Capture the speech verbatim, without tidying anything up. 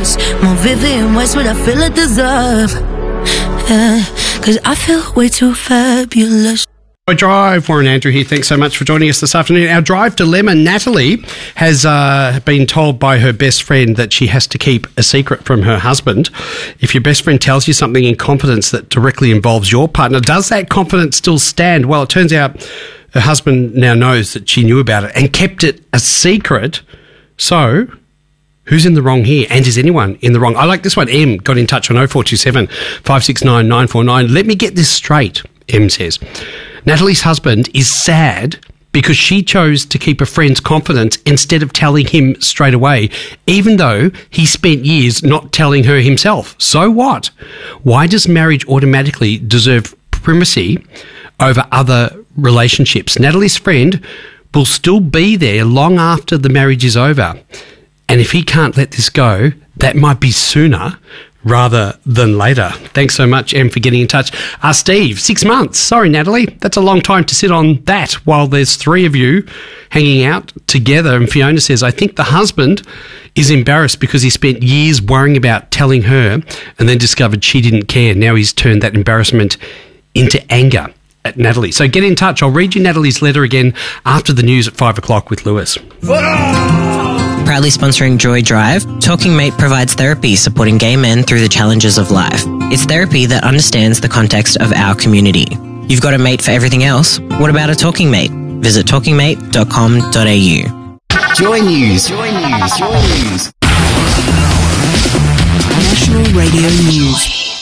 worse. More vivid in ways what I feel I deserve. Yeah, cause I feel way too fabulous. Drive, Warren Andrew here. Thanks so much for joining us this afternoon. Our drive dilemma, Natalie has uh, been told by her best friend that she has to keep a secret from her husband. If your best friend tells you something in confidence that directly involves your partner, does that confidence still stand? Well, it turns out her husband now knows that she knew about it and kept it a secret. So, who's in the wrong here? And is anyone in the wrong? I like this one. M got in touch on oh four two seven, five six nine, nine four nine. Let me get this straight, M says. Natalie's husband is sad because she chose to keep a friend's confidence instead of telling him straight away, even though he spent years not telling her himself. So what? Why does marriage automatically deserve primacy over other relationships? Natalie's friend will still be there long after the marriage is over. And if he can't let this go, that might be sooner rather than later. Thanks so much, Em, for getting in touch. Uh, Steve, six months. Sorry, Natalie. That's a long time to sit on that while there's three of you hanging out together. And Fiona says, I think the husband is embarrassed because he spent years worrying about telling her and then discovered she didn't care. Now he's turned that embarrassment into anger at Natalie. So get in touch. I'll read you Natalie's letter again after the news at five o'clock with Lewis. Proudly sponsoring Joy Drive, Talking Mate provides therapy supporting gay men through the challenges of life. It's therapy that understands the context of our community. You've got a mate for everything else. What about a talking mate? Visit talking mate dot com dot a u. Joy News. Joy News. Joy News. National Radio News.